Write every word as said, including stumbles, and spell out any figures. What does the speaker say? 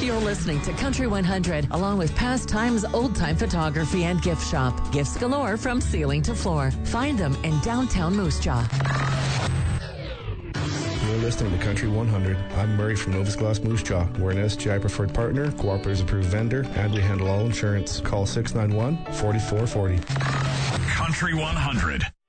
You're listening to Country one hundred, along with Past Times old-time photography and gift shop. Gifts galore from ceiling to floor. Find them in downtown Moose Jaw. You're listening to Country one hundred. I'm Murray from Novus Glass Moose Jaw. We're an S G I preferred partner, Cooperatives approved vendor, and we handle all insurance. Call six nine one, four four four zero. Country one hundred.